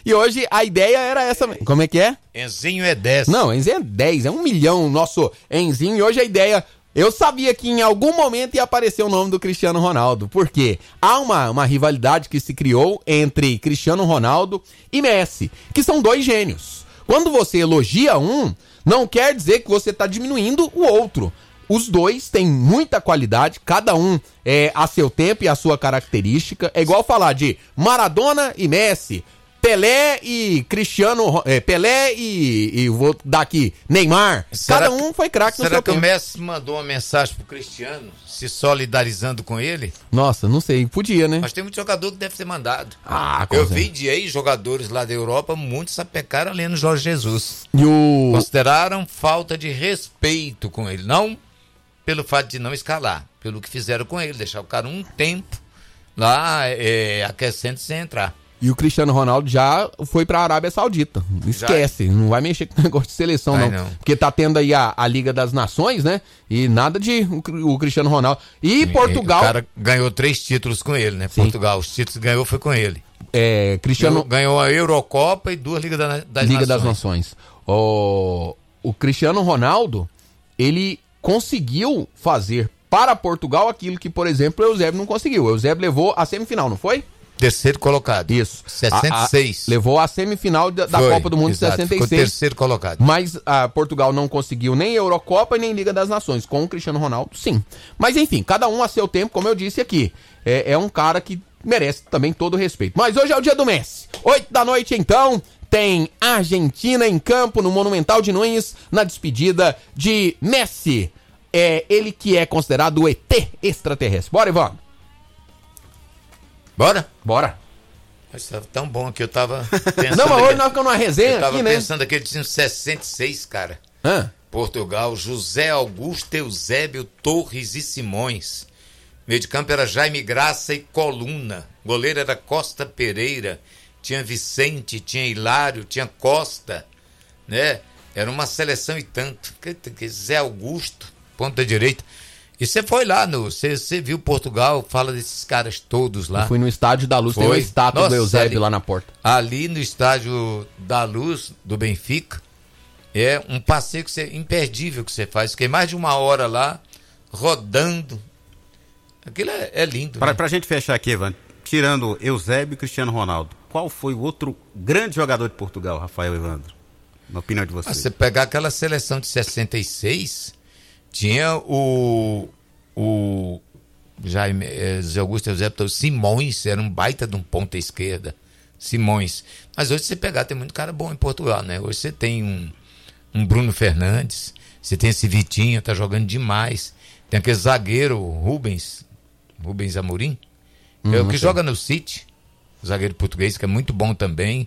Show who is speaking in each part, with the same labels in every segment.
Speaker 1: E hoje a ideia era essa. Como é que é?
Speaker 2: Enzinho é 10.
Speaker 1: Não, Enzinho é 10, é 1 milhão nosso Enzinho. E hoje a ideia... Eu sabia que em algum momento ia aparecer o nome do Cristiano Ronaldo. Por quê? Há uma rivalidade que se criou entre Cristiano Ronaldo e Messi, que são dois gênios. Quando você elogia um, não quer dizer que você está diminuindo o outro. Os dois têm muita qualidade, cada um a seu tempo e a sua característica. É igual falar de Maradona e Messi, Pelé e Cristiano, Pelé e vou dar aqui, Neymar. Cada um foi craque no seu tempo.
Speaker 2: Será que o Messi mandou uma mensagem pro Cristiano, se solidarizando com ele?
Speaker 1: Nossa, não sei, podia, né?
Speaker 2: Mas tem muito jogador que deve ter mandado.
Speaker 1: Com
Speaker 2: Eu
Speaker 1: certeza.
Speaker 2: vi de aí jogadores lá da Europa, muitos sapecaram ali no Jorge Jesus.
Speaker 1: E o...
Speaker 2: Consideraram falta de respeito com ele, não pelo fato de não escalar, pelo que fizeram com ele, deixar o cara um tempo lá aquecendo sem entrar.
Speaker 1: E o Cristiano Ronaldo já foi pra Arábia Saudita. Esquece, não vai mexer com negócio de seleção, não. Porque tá tendo aí a Liga das Nações, né? E nada de o Cristiano Ronaldo. E Portugal...
Speaker 2: O cara ganhou 3 títulos com ele, né? Sim. Portugal, os títulos que ganhou foi com ele.
Speaker 1: Cristiano...
Speaker 2: Ganhou a Eurocopa e 2 Ligas das Nações.
Speaker 1: O Cristiano Ronaldo, ele conseguiu fazer para Portugal aquilo que, por exemplo, o Eusébio não conseguiu. O Eusébio levou a semifinal, não foi?
Speaker 2: Terceiro colocado.
Speaker 1: Isso.
Speaker 2: 66.
Speaker 1: Levou a semifinal da Copa do Mundo de 66.
Speaker 2: Ficou terceiro colocado.
Speaker 1: Mas Portugal não conseguiu nem Eurocopa nem Liga das Nações. Com o Cristiano Ronaldo, sim. Mas enfim, cada um a seu tempo, como eu disse aqui. É um cara que merece também todo o respeito. Mas hoje é o dia do Messi. 8 da noite, então, tem Argentina em campo no Monumental de Nunes, na despedida de Messi. Ele que é considerado o ET extraterrestre. Bora, Ivan. Bora.
Speaker 2: Mas tava tão bom aqui, eu tava pensando...
Speaker 1: Não, mas hoje nós ficamos numa resenha aqui, né?
Speaker 2: Eu tava pensando que ele tinha 66, cara. Portugal, José Augusto, Eusébio, Torres e Simões. Meio de campo era Jaime Graça e Coluna. Goleiro era Costa Pereira. Tinha Vicente, tinha Hilário, tinha Costa, né? Era uma seleção e tanto. Zé Augusto, ponta direita. E você foi lá, você viu Portugal, fala desses caras todos lá.
Speaker 1: Eu fui no Estádio da Luz, tem uma estátua do Eusébio lá na porta.
Speaker 2: Ali no Estádio da Luz, do Benfica, é um passeio imperdível que você faz. Fiquei mais de 1 hora lá, rodando. Aquilo é lindo.
Speaker 3: Pra gente fechar aqui, Ivan, tirando Eusébio e Cristiano Ronaldo, qual foi o outro grande jogador de Portugal, Rafael Evandro? Na opinião de vocês.
Speaker 2: Você pegar aquela seleção de 66... Tinha o Jaime, Zé Augusto Eusébio Simões, era um baita de um ponta esquerda. Simões. Mas hoje você pegar, tem muito cara bom em Portugal, né? Hoje você tem um Bruno Fernandes, você tem esse Vitinho, tá jogando demais. Tem aquele zagueiro, Rubens Amorim, é o que joga no City, o zagueiro português, que é muito bom também.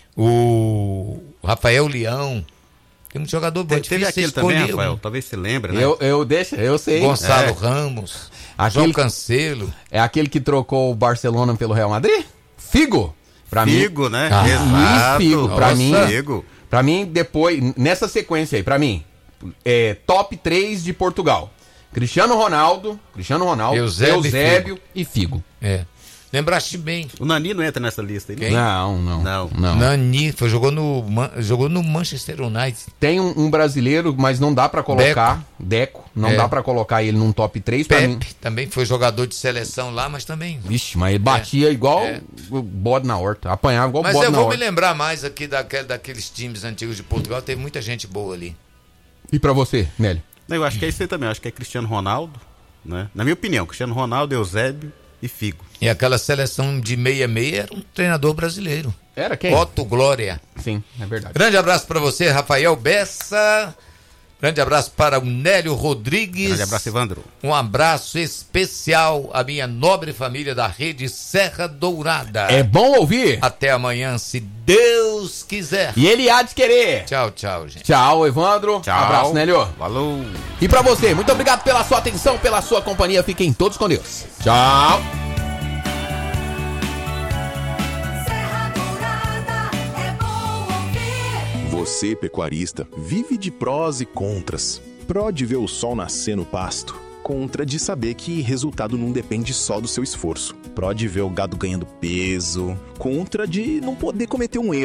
Speaker 2: O Rafael Leão. Tem um jogador bom.
Speaker 3: Teve aquele também, Rafael, talvez você lembre, né?
Speaker 1: Eu sei.
Speaker 2: Gonçalo Ramos, João Cancelo.
Speaker 1: É aquele que trocou o Barcelona pelo Real Madrid? Figo,
Speaker 3: né?
Speaker 1: Exato. Luiz Figo,
Speaker 3: Figo.
Speaker 1: Pra mim, depois, nessa sequência aí, pra mim, top 3 de Portugal. Cristiano Ronaldo, Eusébio e Figo.
Speaker 2: Lembraste bem.
Speaker 3: O Nani não entra nessa lista aí?
Speaker 1: Não.
Speaker 2: Nani jogou no Manchester United.
Speaker 1: Tem um brasileiro, mas não dá pra colocar. Deco. Não dá pra colocar ele num top 3 pra mim.
Speaker 2: Pepe também foi jogador de seleção lá, mas também...
Speaker 1: Vixe, mas ele batia igual bode na horta. Apanhava igual bode na horta.
Speaker 2: Mas eu vou me lembrar mais aqui daqueles times antigos de Portugal. Teve muita gente boa ali.
Speaker 1: E pra você, Nélio?
Speaker 3: Eu acho que é isso aí também. Eu acho que é Cristiano Ronaldo, né? Na minha opinião, Cristiano Ronaldo, Eusébio e Figo.
Speaker 2: E aquela seleção de 66 era um treinador brasileiro.
Speaker 1: Era quem?
Speaker 2: Otto Glória.
Speaker 1: Sim, é verdade.
Speaker 2: Grande abraço para você, Rafael Bessa. Grande abraço para o Nélio Rodrigues.
Speaker 3: Grande abraço, Evandro.
Speaker 2: Um abraço especial à minha nobre família da Rede Serra Dourada.
Speaker 1: É bom ouvir.
Speaker 2: Até amanhã, se Deus quiser.
Speaker 1: E ele há de querer.
Speaker 2: Tchau, gente.
Speaker 1: Tchau, Evandro.
Speaker 3: Tchau.
Speaker 1: Abraço, Nélio.
Speaker 3: Falou.
Speaker 1: E pra você, muito obrigado pela sua atenção, pela sua companhia. Fiquem todos com Deus. Tchau.
Speaker 4: Você, pecuarista, vive de prós e contras. Pró de ver o sol nascer no pasto. Contra de saber que resultado não depende só do seu esforço. Pró de ver o gado ganhando peso. Contra de não poder cometer um erro.